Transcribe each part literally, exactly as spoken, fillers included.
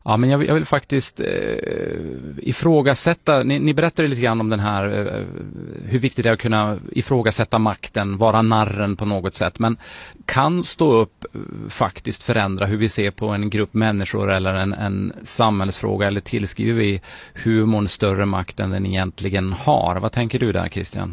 Ja, men jag vill, jag vill faktiskt eh, ifrågasätta, ni, ni berättade lite grann om den här, eh, hur viktigt det är att kunna ifrågasätta makten, vara narren på något sätt, men kan stå upp eh, faktiskt förändra hur vi ser på en grupp människor eller en, en samhällsfråga, eller tillskriver vi humorn större makt än den egentligen har? Vad tänker du där, Christian?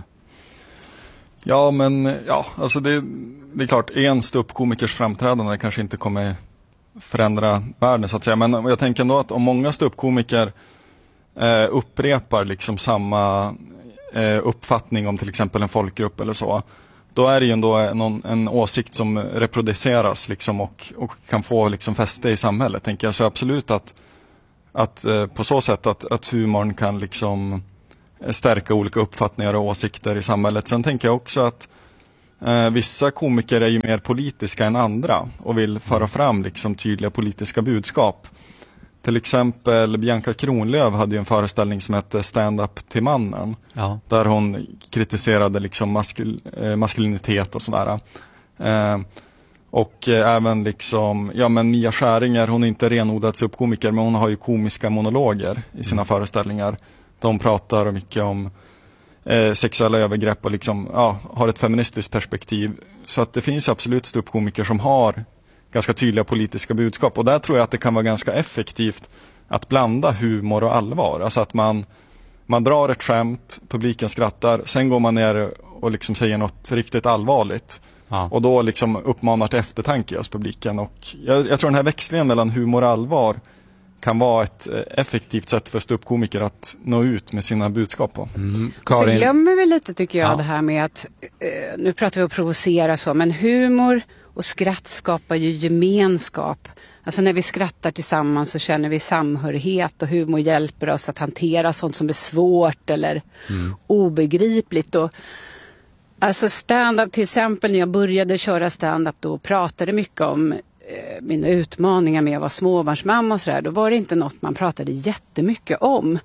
Ja, men ja, alltså det, det är klart, en ståuppkomikers framträdande kanske inte kommer förändra världen så att säga, men jag tänker ändå att om många ståuppkomiker eh, upprepar liksom samma eh, uppfattning om till exempel en folkgrupp eller så, då är det ju ändå någon, en åsikt som reproduceras liksom och, och kan få liksom fäste i samhället, tänker jag. Så absolut att, att eh, på så sätt att, att humorn kan liksom stärka olika uppfattningar och åsikter i samhället. Sen tänker jag också att eh, vissa komiker är ju mer politiska än andra och vill föra fram liksom tydliga politiska budskap. Till exempel Bianca Kronlöf hade ju en föreställning som hette Stand-up till mannen. Ja. Där hon kritiserade liksom maskul, eh, maskulinitet och sådär. Eh, och eh, även liksom, ja men Mia Skäringer, hon är inte renodlad ståuppkomiker, men hon har ju komiska monologer i sina mm. föreställningar. De pratar mycket om eh, sexuella övergrepp och liksom, ja, har ett feministiskt perspektiv. Så att det finns absolut ståuppkomiker som har ganska tydliga politiska budskap. Och där tror jag att det kan vara ganska effektivt att blanda humor och allvar. Alltså att man, man drar ett skämt, publiken skrattar, sen går man ner och liksom säger något riktigt allvarligt. Ja. Och då liksom uppmanar till eftertanke hos publiken. Och jag, jag tror den här växlingen mellan humor och allvar kan vara ett effektivt sätt för ståuppkomiker att nå ut med sina budskap på. Mm. Så glömmer vi lite, tycker jag, ja. det här med att, eh, nu pratar vi om att provocera så, men humor och skratt skapar ju gemenskap. Alltså när vi skrattar tillsammans så känner vi samhörighet, och humor hjälper oss att hantera sånt som är svårt eller mm. obegripligt. Och alltså stand-up, till exempel när jag började köra stand-up, då pratade mycket om mina utmaningar med att vara småbarnsmamma och sådär, då var det inte något man pratade jättemycket om.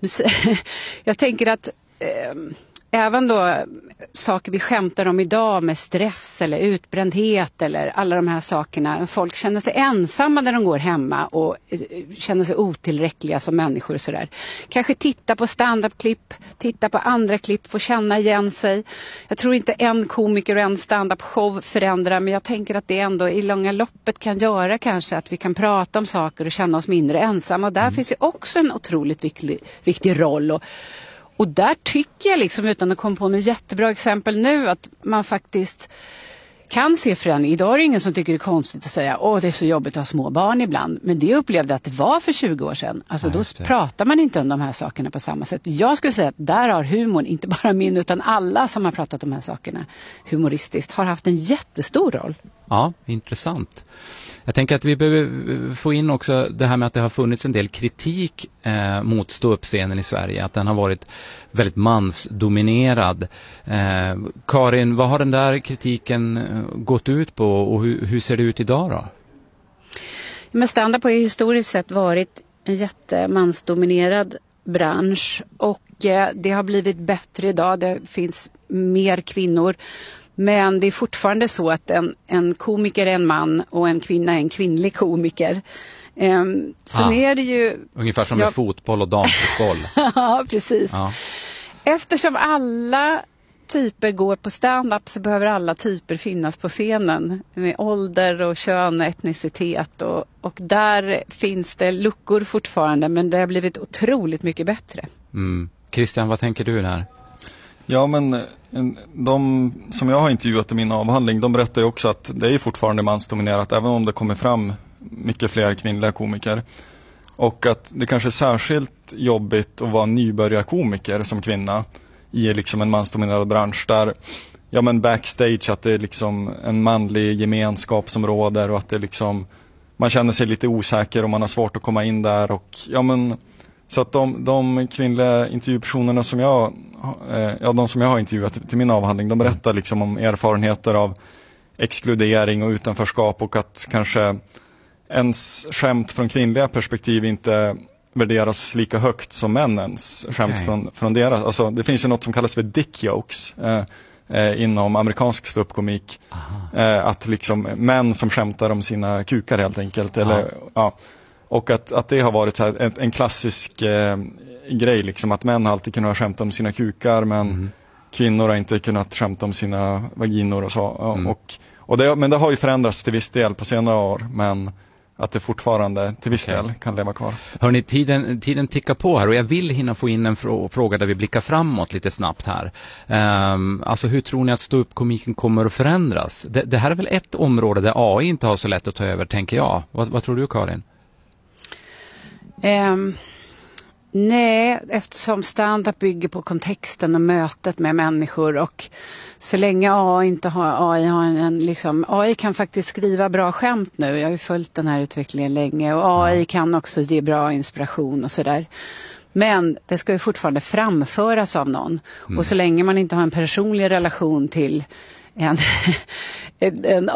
Jag tänker att eh, även då saker vi skämtar om idag med stress eller utbrändhet eller alla de här sakerna, folk känner sig ensamma när de går hemma och eh, känner sig otillräckliga som människor och sådär. Kanske titta på stand-up-klipp, titta på andra klipp, få känna igen sig. Jag tror inte en komiker och en stand-up-show förändrar, men jag tänker att det ändå i långa loppet kan göra kanske att vi kan prata om saker och känna oss mindre ensamma, och där mm. finns ju också en otroligt viktig, viktig roll. Och Och där tycker jag, liksom, utan att komma på något jättebra exempel nu, att man faktiskt kan se förändring. Idag är det ingen som tycker det är konstigt att säga åh, det är så jobbigt att ha små barn ibland. Men det upplevde att det var för tjugo år sedan. Alltså ja, då pratar man inte om de här sakerna på samma sätt. Jag skulle säga att där har humorn, inte bara min utan alla som har pratat om de här sakerna humoristiskt, har haft en jättestor roll. Ja, intressant. Jag tänker att vi behöver få in också det här med att det har funnits en del kritik eh, mot ståuppscenen i Sverige. Att den har varit väldigt mansdominerad. Eh, Karin, vad har den där kritiken gått ut på, och hur, hur ser det ut idag då? Men stand-up har ju historiskt sett varit en jättemansdominerad bransch, och eh, det har blivit bättre idag. Det finns mer kvinnor. Men det är fortfarande så att en, en komiker är en man och en kvinna är en kvinnlig komiker. Um, sen ah, är det ju... Ungefär som jag, med fotboll och damfotboll. Ja, precis. Ja. Eftersom alla typer går på stand-up så behöver alla typer finnas på scenen. Med ålder och kön och etnicitet. Och, och där finns det luckor fortfarande, men det har blivit otroligt mycket bättre. Mm. Christian, vad tänker du där? Ja, men de som jag har intervjuat i min avhandling, de berättar ju också att det är fortfarande mansdominerat, även om det kommer fram mycket fler kvinnliga komiker. Och att det kanske är särskilt jobbigt att vara nybörjarkomiker som kvinna i liksom en mansdominerad bransch där, ja men backstage, att det är liksom en manlig gemenskap som råder, och att det liksom, man känner sig lite osäker och man har svårt att komma in där. Och ja men så att de, de kvinnliga intervjupersonerna som jag, eh, ja, de som jag har intervjuat till min avhandling, de berättar liksom om erfarenheter av exkludering och utanförskap, och att kanske ens skämt från kvinnliga perspektiv inte värderas lika högt som männens skämt okay. från, från deras. Alltså, det finns ju något som kallas för dick jokes eh, eh, inom amerikansk ståuppkomik. Eh, att liksom män som skämtar om sina kukar helt enkelt. Eller, ja. Och att, att det har varit så här en, en klassisk eh, grej, liksom, att män alltid kunnat skämta om sina kukar, men mm. kvinnor har inte kunnat skämta om sina vaginor och så. Mm. Och, och det, men det har ju förändrats till viss del på senare år, men att det fortfarande till viss okay. del kan leva kvar. Hörrni, tiden, tiden tickar på här och jag vill hinna få in en frå- fråga där vi blickar framåt lite snabbt här. Um, alltså hur tror ni att ståuppkomiken kommer att förändras? Det, det här är väl ett område där A I inte har så lätt att ta över, tänker jag. Vad, vad tror du, Karin? Um, nej, eftersom stand-up bygger på kontexten och mötet med människor, och så länge A I inte har, A I har en liksom, A I kan faktiskt skriva bra skämt nu. Jag har ju följt den här utvecklingen länge, och A I ja. kan också ge bra inspiration och sådär. Men det ska ju fortfarande framföras av någon. Mm. Och så länge man inte har en personlig relation till en, en